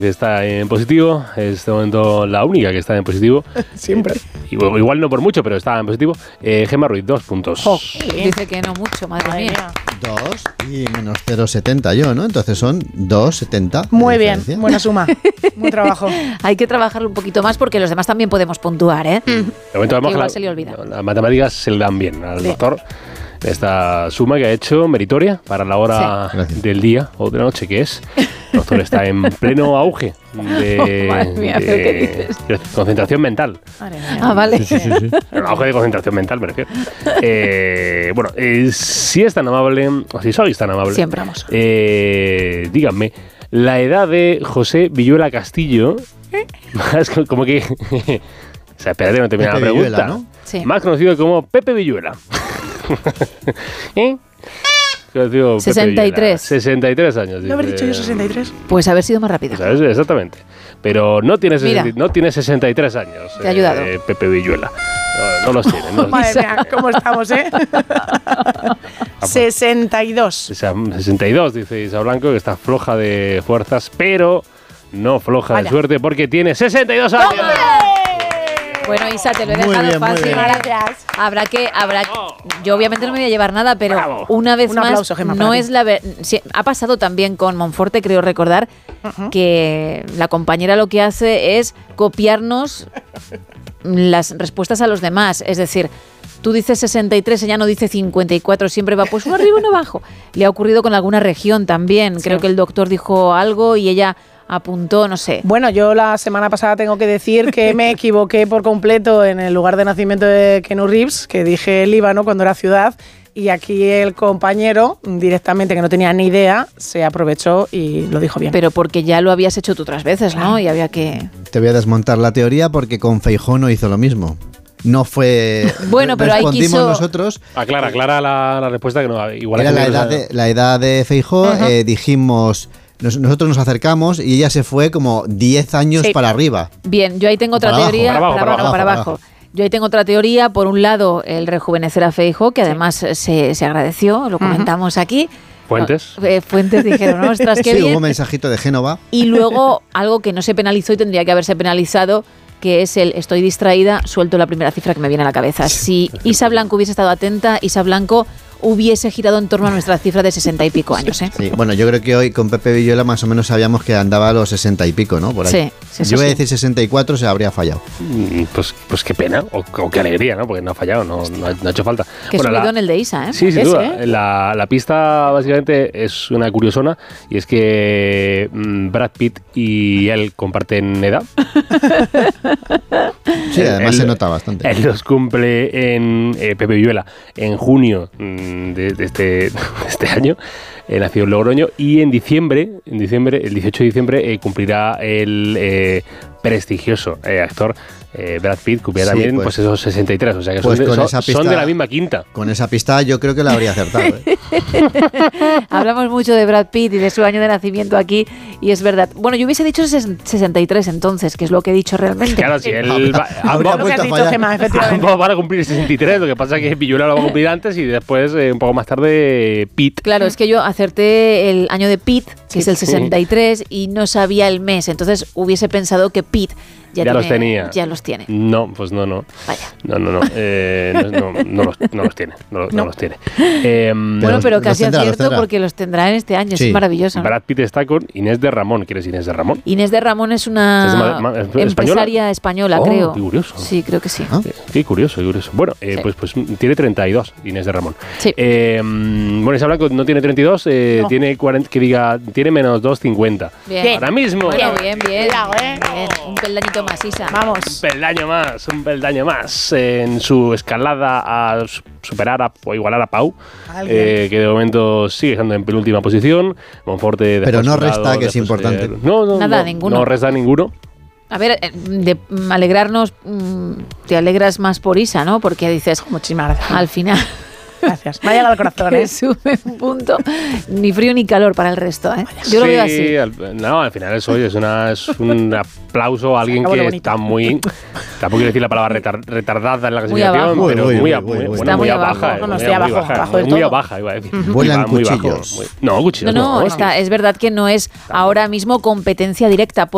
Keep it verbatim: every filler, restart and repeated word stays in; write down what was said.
Está en positivo, en este momento la única que está en positivo. Siempre. Igual, igual no por mucho, pero está en positivo. Eh, Gemma Ruiz, dos puntos. Oh, dice que no mucho, madre, madre mía. mía. Dos y menos cero coma setenta yo, ¿no? Entonces son dos coma setenta. Muy bien, buena suma. Buen trabajo. Hay que trabajarlo un poquito más porque los demás también podemos puntuar, ¿eh? De momento vemos igual la, se le olvida. Las matemáticas se le dan bien al sí. doctor. Esta suma que ha hecho meritoria para la hora sí. del día o de la noche, que es. El doctor está en pleno auge de, oh, madre mía, de, de concentración mental. Ah, vale. Sí, sí, sí, sí. El auge de concentración mental, me refiero. Eh, bueno, eh, si es tan amable, o si sois tan amable, siempre vamos. Eh, díganme, la edad de José Villuela Castillo, es como que... O sea, espérate, no termina la pregunta. Villuela, ¿no? Sí. Más conocido como Pepe Villuela. ¿Eh? sesenta y tres. sesenta y tres años. ¿No haber dicho yo sesenta y tres? Pues haber sido más rápida. ¿Sabes? Exactamente. Pero no tiene, sesenta, no tiene sesenta y tres años. Te ha ayudado. Eh, Pepe Villuela. No, no los tiene. No. Madre mía, ¿cómo estamos, eh? sesenta y dos. sesenta y dos, dice Isa Blanco, que está floja de fuerzas, pero no floja Vaya. de suerte porque tiene sesenta y dos años. ¡Toma! Bueno, Isa, te lo he muy dejado bien, fácil. Gracias. Habrá que, habrá. Yo obviamente no me voy a llevar nada, pero Bravo. una vez Un más aplauso, Gemma, no para es ti. la ver- sí, ha pasado también con Monforte, creo recordar, uh-huh. que la compañera lo que hace es copiarnos las respuestas a los demás. Es decir, tú dices sesenta y tres, ella no dice cincuenta y cuatro, siempre va pues uno arriba, uno abajo. Le ha ocurrido con alguna región también. Sí. Creo que el doctor dijo algo y ella apuntó, no sé. Bueno, yo la semana pasada tengo que decir que me equivoqué por completo en el lugar de nacimiento de Keanu Reeves, que dije Líbano cuando era ciudad, y aquí el compañero, directamente, que no tenía ni idea, se aprovechó y lo dijo bien. Pero porque ya lo habías hecho tú otras veces, ¿no? Y había que... Te voy a desmontar la teoría porque con Feijóo no hizo lo mismo. No fue... Bueno, pero ahí quiso... nosotros... Aclara, aclara la, la respuesta que no... Igual era la edad, de, la edad de Feijóo, uh-huh. eh, dijimos... Nos, nosotros nos acercamos y ella se fue como diez años sí. para arriba. Bien, yo ahí tengo otra para teoría. Abajo, para, para, abajo, abajo, para, abajo, para abajo. Yo ahí tengo otra teoría. Por un lado, el rejuvenecer a Feijóo, que además sí. se, se agradeció, lo comentamos uh-huh. aquí. Fuentes. Eh, fuentes dijeron, ostras, qué sí, bien. Hubo un mensajito de Génova. Y luego algo que no se penalizó y tendría que haberse penalizado, que es el estoy distraída, suelto la primera cifra que me viene a la cabeza. Si Isa Blanco hubiese estado atenta, Isa Blanco hubiese girado en torno a nuestra cifra de sesenta y pico años, ¿eh? Sí, bueno, yo creo que hoy con Pepe Villuela más o menos sabíamos que andaba a los sesenta y pico, ¿no? Por ahí. Sí, sí, yo iba sí. a decir sesenta y cuatro, se habría fallado. Pues, pues qué pena, o, o qué alegría, ¿no? Porque no ha fallado, no, no, ha, no ha hecho falta. Qué bueno, subidón el de Isa, ¿eh? Sí, sin Ese, duda. ¿eh? La, la pista básicamente es una curiosona y es que mmm, Brad Pitt y él comparten edad. Sí, además él, se nota bastante. Él los cumple en eh, Pepe Villuela en junio mmm, de, de, este, de este año. Eh, nació en Logroño y en diciembre, en diciembre, el dieciocho de diciembre, eh, cumplirá el eh, prestigioso eh, actor eh, Brad Pitt, cumplirá sí, también pues, pues esos sesenta y tres, o sea que pues son, de, son, pista, son de la misma quinta. Con esa pista yo creo que la habría acertado. ¿eh? Hablamos mucho de Brad Pitt y de su año de nacimiento aquí y es verdad. Bueno, yo hubiese dicho sesenta y tres entonces, que es lo que he dicho realmente. Claro, si él va, habría vuelto a fallar. Gemma, ambos van a cumplir sesenta y tres, lo que pasa es que Villuela lo va a cumplir antes y después, eh, un poco más tarde, Pitt. Claro, es que yo acerté el año de Pitt, que sí, es el sesenta y tres, sí. y no sabía el mes, entonces hubiese pensado que Pitt Ya, ya tiene, los tenía. Ya los tiene. No, pues no, no. Vaya. No, no, no. Eh, no, no, no, los, no los tiene. No, no. no los tiene. Eh, bueno, pero casi acierto porque los tendrá en este año. Sí. Es maravilloso. Brad Pitt está con Inés de Ramón. ¿Quién es Inés de Ramón? Inés de Ramón es una es ma- ma- empresaria española, oh, creo. Qué curioso. Sí, creo que sí. ¿Ah? Qué, qué curioso, qué curioso. Bueno, eh, sí. pues, pues tiene treinta y dos, Inés de Ramón. Sí. Eh, bueno, Isa Blanco no tiene treinta y dos, eh, no. tiene cuarenta, que diga, tiene menos dos cincuenta. Bien. Ahora mismo. Bueno, bien, bien. Cuidado, ¿eh? bien. Un peldañito más, Isa. Vamos. Un peldaño más, un peldaño más en su escalada a superar a, o igualar a Pau, eh, que de momento sigue estando en penúltima posición. Monforte pero no resta, que es importante. De, no, no, Nada, no, ninguno. No resta ninguno. A ver, de alegrarnos, te alegras más por Isa, ¿no? Porque dices, muchísimas gracias. Al final... Gracias. Me ha llegado al corazón, ¿eh? Sube un punto. Ni frío ni calor para el resto, ¿eh? Yo lo sí, veo así. Al, no, al final eso es, una, es un aplauso a alguien que está muy... Tampoco quiero decir la palabra retar, retardada en la clasificación, muy pero muy, muy, muy, muy, muy, está muy, muy baja. abajo. No, no, estoy abajo, baja, abajo del muy todo. baja, iba a decir. Vuelan muy cuchillos. Bajo, muy, no, cuchillos no, no, no. está, es verdad que no es ahora mismo competencia directa.